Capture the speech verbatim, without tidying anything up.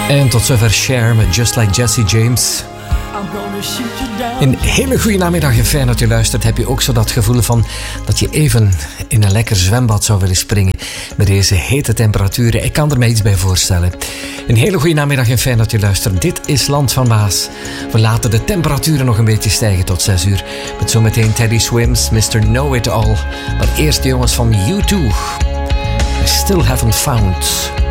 En tot zover Cher met Just Like Jesse James. Een hele goede namiddag en fijn dat je luistert. Heb je ook zo dat gevoel van dat je even in een lekker zwembad zou willen springen met deze hete temperaturen? Ik kan er mij iets bij voorstellen. Een hele goede namiddag en fijn dat je luistert. Dit is Land van Waas. We laten de temperaturen nog een beetje stijgen tot zes uur. Met zometeen Teddy Swims, mister Know It All. Maar eerst de jongens van U twee. I Still Haven't Found.